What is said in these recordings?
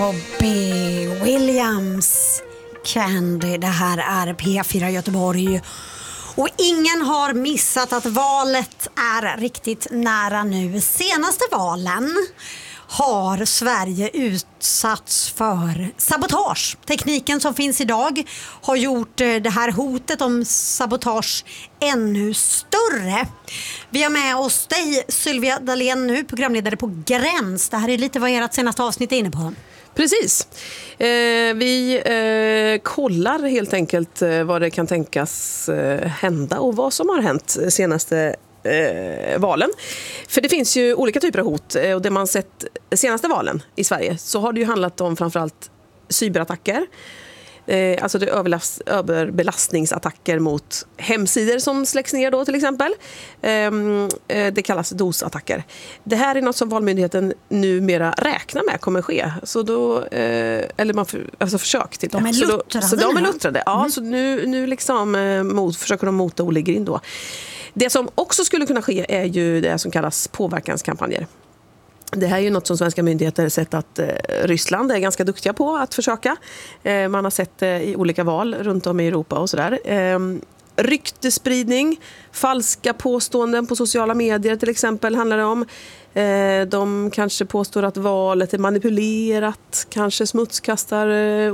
Robbie Williams, Candy. Det här är P4 Göteborg. Och ingen har missat att valet är riktigt nära nu. Senaste valen har Sverige utsatts för sabotage. Tekniken som finns idag har gjort det här hotet om sabotage ännu större. Vi har med oss dig, Sylvia Dalén, nu programledare på Gräns. Det här är lite vad ert senaste avsnitt är inne på. Precis. Vi kollar helt enkelt vad det kan tänkas hända och vad som har hänt senaste valen. För det finns ju olika typer av hot, och det man sett senaste valen i Sverige så har det ju handlat om framförallt cyberattacker. Alltså det är överbelastningsattacker mot hemsidor som släcks ner då till exempel. Det kallas DOS-attacker. Det här är något som Valmyndigheten numera räknar med kommer ske. Så då, eller man alltså försök till det. De är luttrade. Så de är luttrade. Ja, så nu liksom försöker de mota Olle Grind då. Det som också skulle kunna ske är ju det som kallas påverkanskampanjer. Det här är ju något som svenska myndigheter sett att Ryssland är ganska duktiga på att försöka. Man har sett i olika val runt om i Europa och sådär. Ryktespridning, falska påståenden på sociala medier till exempel handlar det om. De kanske påstår att valet är manipulerat, kanske smutskastar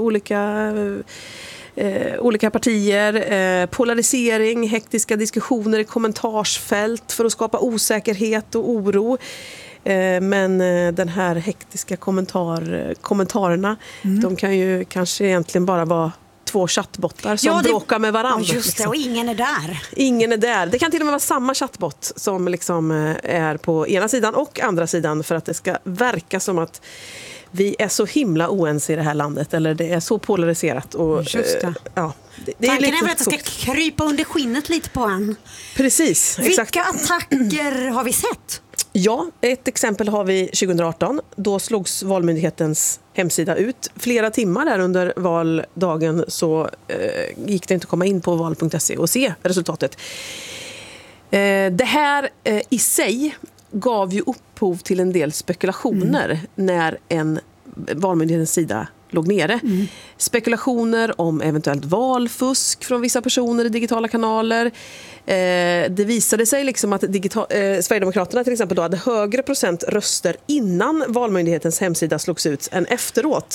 olika partier, polarisering, hektiska diskussioner i kommentarsfält för att skapa osäkerhet och oro. Men den här hektiska kommentarerna, de kan ju kanske egentligen bara vara två chattbottar som bråkar med varandra. Ja, just det, och ingen är där. Ingen är där. Det kan till och med vara samma chattbot som liksom är på ena sidan och andra sidan för att det ska verka som att vi är så himla oense i det här landet, eller det är så polariserat. Och, just det. Ja, det är tanken är väl att det ska krypa under skinnet lite på en. Precis, exakt. Vilka attacker har vi sett? Ja, ett exempel har vi 2018. Då slogs Valmyndighetens hemsida ut. Flera timmar där under valdagen så gick det inte att komma in på val.se och se resultatet. Det här i sig gav ju upphov till en del spekulationer när en Valmyndighetens sida låg nere. Spekulationer om eventuellt valfusk från vissa personer i digitala kanaler. Det visade sig liksom att Sverigedemokraterna till exempel då hade högre procent röster innan Valmyndighetens hemsida slogs ut än efteråt.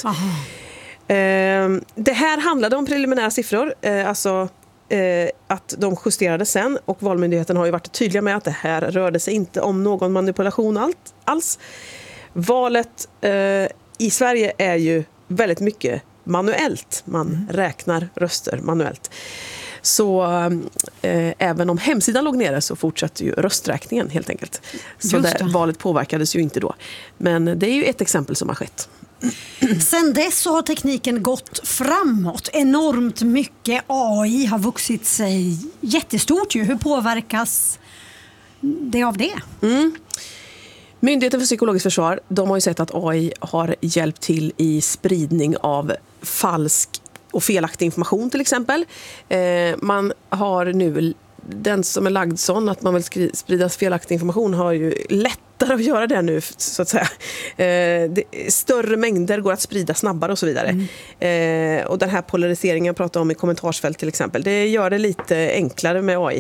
Det här handlade om preliminära siffror, alltså att de justerade sen, och Valmyndigheten har ju varit tydliga med att det här rörde sig inte om någon manipulation alls. Valet i Sverige är ju väldigt mycket manuellt. Man räknar röster manuellt. Så även om hemsidan låg nere så fortsatte ju rösträkningen helt enkelt. Så valet påverkades ju inte då. Men det är ju ett exempel som har skett. Sen dess så har tekniken gått framåt. Enormt mycket. AI har vuxit sig jättestort ju. Hur påverkas det av det? Myndigheten för psykologiskt försvar, de har ju sett att AI har hjälpt till i spridning av falsk och felaktig information till exempel. Man har nu, den som är lagd sån att man vill sprida felaktig information har ju lättare att göra det nu så att säga. Större mängder går att sprida snabbare och så vidare. Och den här polariseringen jag pratar om i kommentarsfält till exempel, det gör det lite enklare med AI.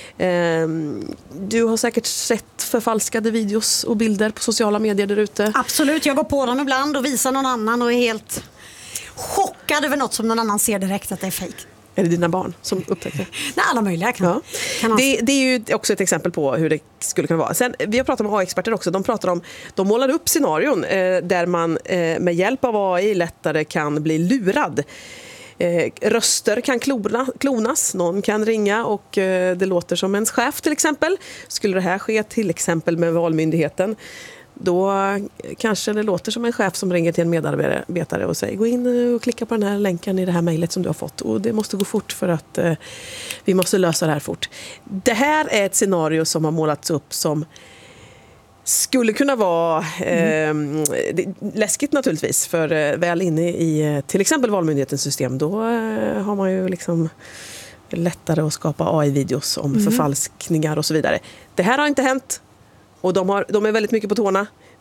Du har säkert sett förfalskade videos och bilder på sociala medier där ute. Absolut, jag går på dem ibland och visar någon annan och är helt chockad över något som någon annan ser direkt att det är fejk. Är det dina barn som upptäcker det? Nej, alla möjliga kan det är ju också ett exempel på hur det skulle kunna vara. Sen, vi har pratat med AI-experter också. De målar upp scenarion där man med hjälp av AI lättare kan bli lurad. Röster kan klonas, någon kan ringa och det låter som ens chef till exempel. Skulle det här ske till exempel med Valmyndigheten, då kanske det låter som en chef som ringer till en medarbetare och säger gå in och klicka på den här länken i det här mejlet som du har fått, och det måste gå fort för att vi måste lösa det här fort. Det här är ett scenario som har målats upp som skulle kunna vara läskigt naturligtvis, för väl inne i till exempel Valmyndighetens system, då har man ju liksom lättare att skapa AI-videos om förfalskningar och så vidare. Det här har inte hänt. Och de är väldigt mycket på tårna.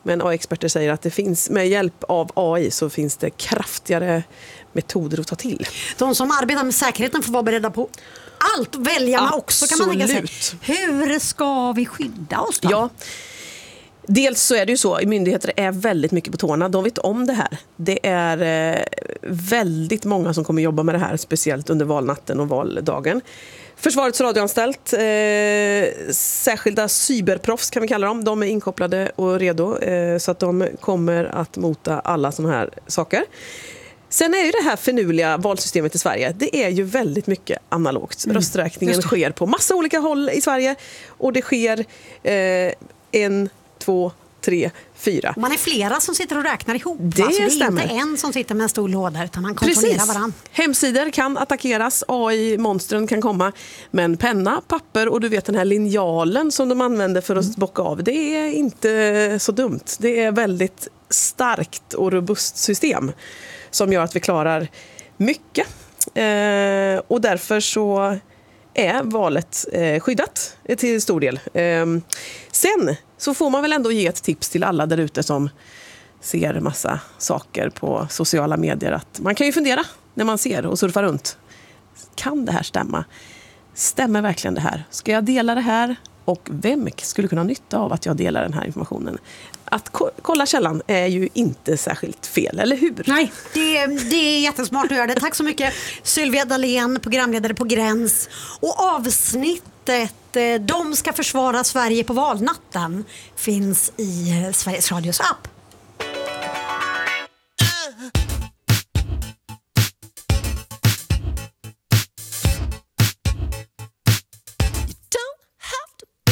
Men AI-experter säger att det finns, med hjälp av AI så finns det kraftigare metoder att ta till. De som arbetar med säkerheten får vara beredda på allt. Väljarna också kan man tänka sig. Hur ska vi skydda oss då? Ja. Dels så är det ju så, myndigheter är väldigt mycket på tårna. De vet om det här. Det är väldigt många som kommer jobba med det här, speciellt under valnatten och valdagen. Försvarets radioanstalt, särskilda cyberproffs kan vi kalla dem. De är inkopplade och redo så att de kommer att mota alla såna här saker. Sen är ju det här förnuliga valsystemet i Sverige, det är ju väldigt mycket analogt. Rösträkningen sker på massa olika håll i Sverige och det sker 1, 2, 3, 4. Man är flera som sitter och räknar ihop. Det är stämmer. Inte en som sitter med en stor låda utan man kontrollerar varandra. Hemsidor kan attackeras, AI-monstren kan komma. Men penna, papper och du vet den här linjalen som de använder för att bocka av, det är inte så dumt. Det är väldigt starkt och robust system som gör att vi klarar mycket. Och därför så är valet skyddat till stor del. Sen så får man väl ändå ge ett tips till alla där ute som ser massa saker på sociala medier. Att man kan ju fundera när man ser och surfar runt. Kan det här stämma? Stämmer verkligen det här? Ska jag dela det här? Och vem skulle kunna ha nytta av att jag delar den här informationen? Att kolla källan är ju inte särskilt fel, eller hur? Nej, det är jättesmart att göra det. Tack så mycket Sylvia Dalén, programledare på Gräns. Och avsnittet De ska försvara Sverige på valnatten finns i Sveriges Radios app.